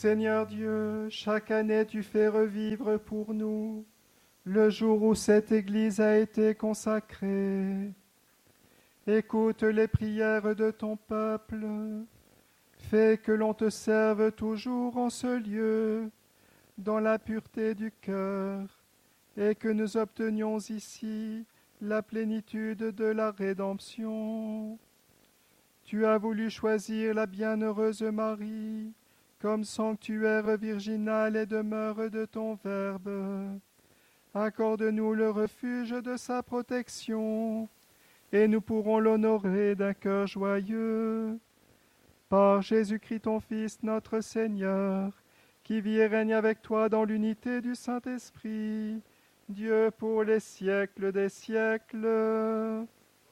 Seigneur Dieu, chaque année tu fais revivre pour nous le jour où cette Église a été consacrée. Écoute les prières de ton peuple. Fais que l'on te serve toujours en ce lieu, dans la pureté du cœur, et que nous obtenions ici la plénitude de la rédemption. Tu as voulu choisir la bienheureuse Marie comme sanctuaire virginal et demeure de ton Verbe. Accorde-nous le refuge de sa protection, et nous pourrons l'honorer d'un cœur joyeux. Par Jésus-Christ ton Fils, notre Seigneur, qui vit et règne avec toi dans l'unité du Saint-Esprit, Dieu pour les siècles des siècles.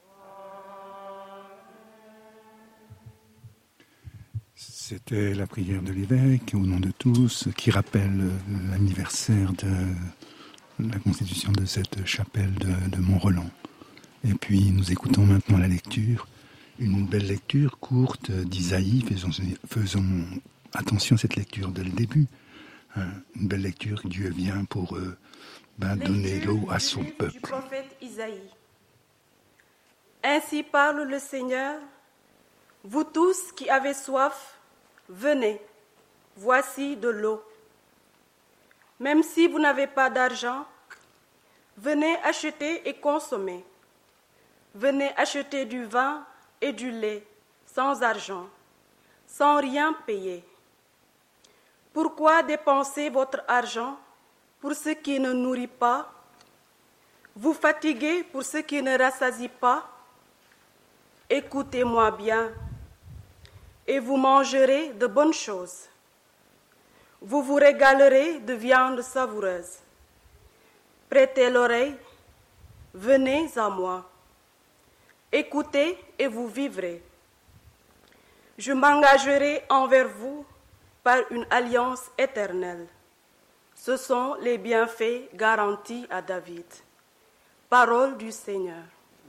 C'était la prière de l'évêque, au nom de tous, qui rappelle l'anniversaire de la constitution de cette chapelle de Mont-Roland. Et puis nous écoutons maintenant la lecture, une belle lecture courte d'Isaïe. Faisons attention à cette lecture dès le début. Une belle lecture, Dieu vient pour donner l'eau à son peuple. Du prophète Isaïe. Ainsi parle le Seigneur, vous tous qui avez soif, venez, voici de l'eau. Même si vous n'avez pas d'argent, venez acheter et consommer. Venez acheter du vin et du lait sans argent, sans rien payer. Pourquoi dépenser votre argent pour ce qui ne nourrit pas, vous fatiguez pour ce qui ne rassasie pas? Écoutez-moi bien, et vous mangerez de bonnes choses. Vous vous régalerez de viande savoureuse. Prêtez l'oreille, venez à moi. Écoutez et vous vivrez. Je m'engagerai envers vous par une alliance éternelle. Ce sont les bienfaits garantis à David. Parole du Seigneur.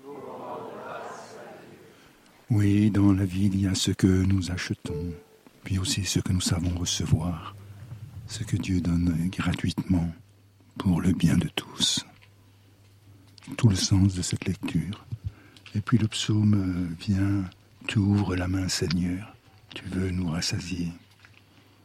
Oui, dans la vie, il y a ce que nous achetons, puis aussi ce que nous savons recevoir, ce que Dieu donne gratuitement pour le bien de tous. Tout le sens de cette lecture. Et puis le psaume vient, tu ouvres la main, Seigneur, tu veux nous rassasier.